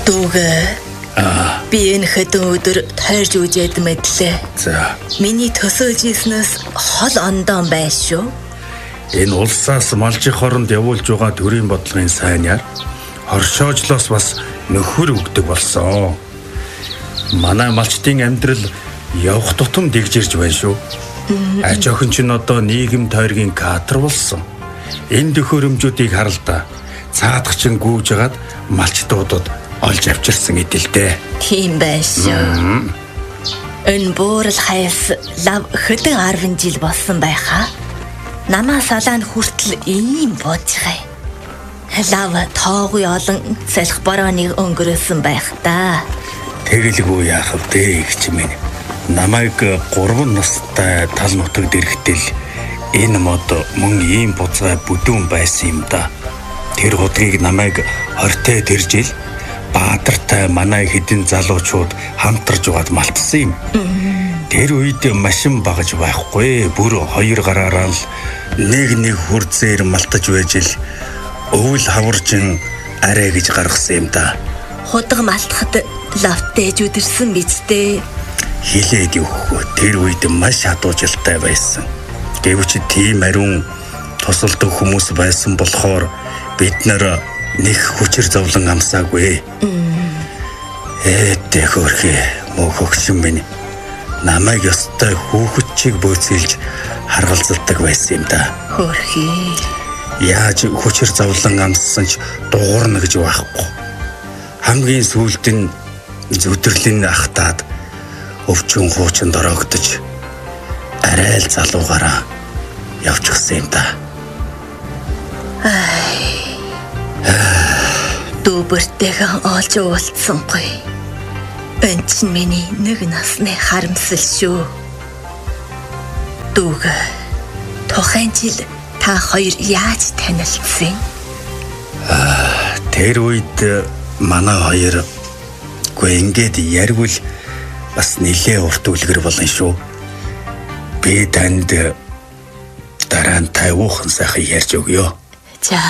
Дүүгээ. Би энэ хэдэн өдөр тойрж үжээд мэдлээ. За. Миний төсөөлж ийснээс хол ондоон байна шүү. Энэ улсаас малжих хоронд явуулж байгаа төрийн бодлогын сайнаар хоршоожлоос бас нөхөр өгдөг болсон. Манай малчдын амьдрал явах тутам дэгжирж байна шүү. Аж охин ч одоо нийгэм тойргийн кадр болсон. Энэ төхөөрөмжүүдийг харалта. Цаадахчин гүйж агаад малчдуудад олж авчирсан эдэлтэй. Тийм байна шүү. Энэ буурал хаяс лав хэдэн 10 жил болсон байхаа. Намаа салаан хүртэл ийм боцгай. Лав тоогүй олон салхи борооны өнгөрөөсөн байх та. Тэгэлгүй яах вэ гэж минь. Намайг 3 настай тал нутагт ирэхдээ энэ мод мөн ийм буцаа бүдүүн байсан юм да. Тэр удгийг намайг хортой тэр жил Баатартай манай хэдин залуучууд хамтарж угаад малтсан юм. Тэр үед машин багаж байхгүй. Бүр 2 гараараа л нэг хурцээр малтаж байж л өвөл хаваржин арай гэж гаргасан юм да. Худаг малтахад лавтэж үдэрсэн биз дээ. Хилээд өгөхгүй. Тэр үед маш хадуужилтай байсан. Гэвч тийм ариун тусалдаг хүмүүс байсан болохоор бид нар нэг хүчээр зовлон амсаагүй. Тэ хөрхи мөхөгшин минь намайг ёстой хүүхэд чиг бөөцөлж харгалзалдаг байсан юм да. Хөрхи. Яаж хүчээр зовлон амссан ч дуурна гэж байхгүй. Хамгийн сүүлд нь зүтгэлийн ахтаад өвчин хуучин дороогдож арай л залуугаараа явчихсан юм да. Дүүбэртэйгээ олж уулзсангүй. Энэ ч миний нэг насны харамсал шүү. Дүүгээ. Тухайн жил та хоёр яаж танилцсан? Тэр үед манай хоёр ингээд яригвал бас нэлээ урт үлгэр болно шүү. Би танд дараа нь тайвуухан сайхан ярьж өгье. За.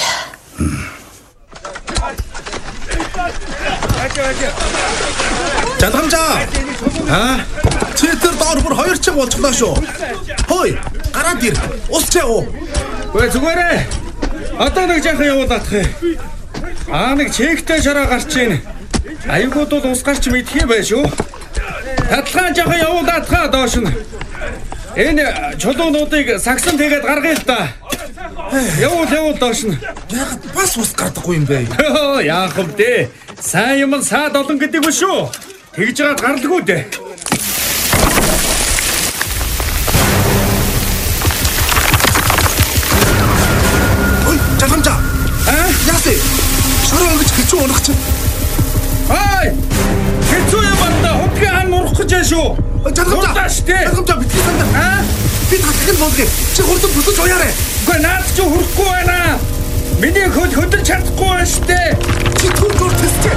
Жадгамжаа. Цэтэр доор бүр 2 чиг болчихлоо шүү. Хөөе, гараад ир. Ус чаа. Гүй зүгээрээ. Одоо нэг жаахан явуулах юм. Нэг чектэй шараа гарч ийн. Аюугууд бол ус гарч мэдх юм байна шүү. Татлагаан жаахан явуулаадхаа доош нь. Энэ чулуунуудыг сагсан тэгээд гаргая л да. Явуул доош нь. Яг бас ус гардаггүй юм бэ? Яах вэ? Сайн юм саад олон гэдэг үү шүү. Тэгж жаад гарлгүй дээ. Ой, жадгамжаа. Яасэ? Шороо гэж хэцүү унах чинь. Хэцүү юм байна. Хутгийн нурах гэж байна шүү. Жадгамжаа битгий сандаа. Би татхын болгоё. Чи хурдан бүсэж уяарэ. Үгүй наад чи хүрэхгүй байна. Миний хөдөлж чадахгүй байна штэ. Чи түр төстэй.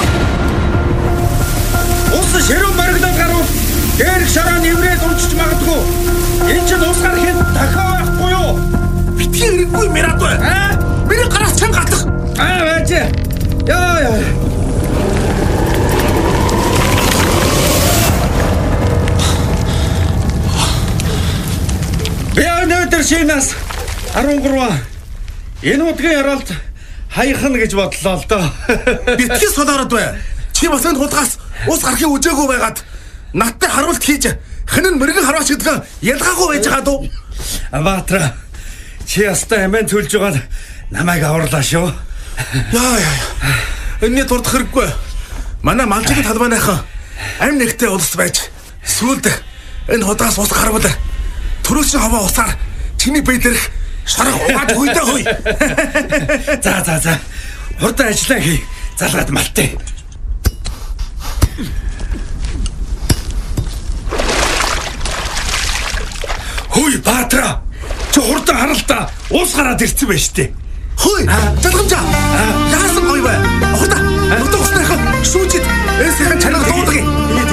Ус ширүүн моргидод гаруул. Дээрх шороо нэврээд унчиж магадгүй. Энэ чинь ус гарахын дахиад байхгүй юу? Битгий хэрэггүй мэрад бай. Миний гараас чанга гатах. Байж. Яа. Би өнөөдөр шинээс 13. Энэ удгийн яралт хаяхан гэж бодлоо л доо. Битгий сулаарад бай. Чи бас энэ хулгаас ус гарахыг үжээгүй байгаад надтай харуулт хийж хинэн мөргөн хараач гэдгээ ялгаагүй байж байгаа дөө. Баатра чи ястай амин төлж байгаа намайг аварлаа шүү. Яа. Энэний дурдах хэрэггүй. Манай малчгийн талбайнайхан амь нэгтэй улс байж сүүлд энэ хулгаас ус гарвал төрөөсний хаваа усаар чиний бэдэрх шарах угаад хүйдэ хүй. За. Хурдан ажиллаа хий. Залгаад малтай. Хүй Баатра. Чи хурдан харалтаа уус гараад ирсэн байж тээ. Хүй, жадгамжаа. Яасан гоё бай. Хурдан. Нутаг уснайхан шүүжид. Эсэхэн чанга дуудагий.